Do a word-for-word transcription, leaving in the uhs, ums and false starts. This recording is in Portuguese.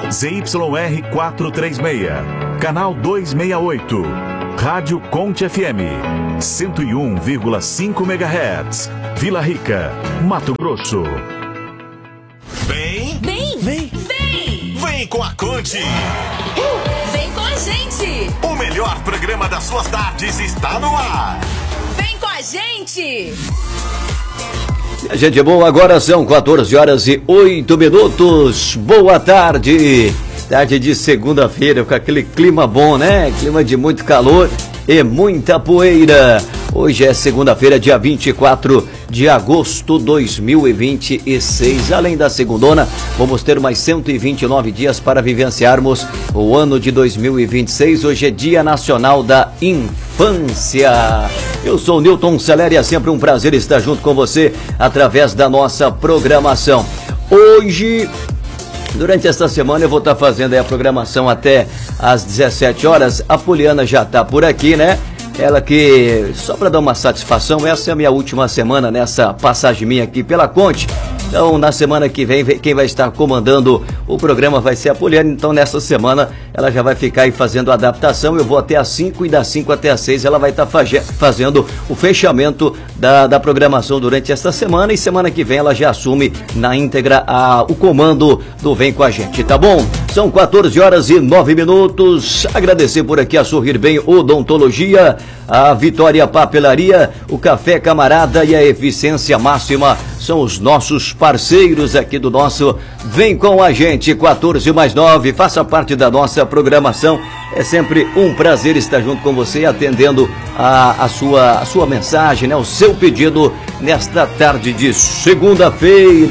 Z Y R quatrocentos e trinta e seis, canal duzentos e sessenta e oito, Rádio Conte F M, cento e um vírgula cinco megahertz, Vila Rica, Mato Grosso. Vem, Vem! vem, Vem! vem com a Conte. Vem com a gente! O melhor programa das suas tardes está no ar. Vem com a gente! Gente boa, agora são quatorze horas e oito minutos. Boa tarde. Tarde de segunda-feira, com aquele clima bom, né? Clima de muito calor e muita poeira. Hoje é segunda-feira, dia vinte e quatro de agosto de dois mil e vinte e seis. Além da segundona, vamos ter mais cento e vinte e nove dias para vivenciarmos o ano de dois mil e vinte e seis. Hoje é Dia Nacional da Infância. Eu sou o Newton Celeri, é sempre um prazer estar junto com você através da nossa programação. Hoje, durante esta semana, eu vou estar fazendo aí a programação até às dezessete horas. A Poliana já está por aqui, né? Ela que, só para dar uma satisfação, essa é a minha última semana nessa passagem minha aqui pela Conte. Então, na semana que vem, quem vai estar comandando o programa vai ser a Poliana. Então, nessa semana, ela já vai ficar aí fazendo a adaptação. Eu vou até às cinco e das cinco até às seis ela vai estar fazendo o fechamento da, da programação durante esta semana. E semana que vem ela já assume na íntegra a, o comando do Vem Com a Gente, tá bom? São quatorze horas e nove minutos. Agradecer por aqui a Sorrir Bem Odontologia, a Vitória Papelaria, o Café Camarada e a Eficiência Máxima são os nossos parceiros aqui do nosso Vem Com a Gente, quatorze mais nove, faça parte da nossa programação. É sempre um prazer estar junto com você, atendendo a, a, sua, a sua mensagem, né, o seu pedido nesta tarde de segunda-feira.